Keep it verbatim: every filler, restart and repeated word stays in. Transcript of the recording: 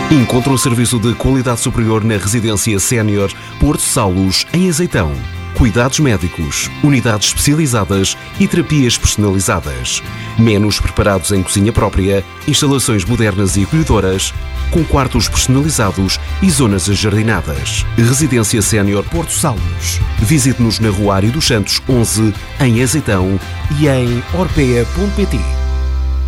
Encontra um serviço de qualidade superior na Residência Sénior Porto Saulos, em Azeitão. Cuidados médicos, unidades especializadas e terapias personalizadas. Menus preparados em cozinha própria, instalações modernas e acolhedoras, com quartos personalizados e zonas ajardinadas. Residência Sénior Porto Saulos. Visite-nos na Rua Ário dos Santos onze, em Azeitão, e em orpea ponto pt.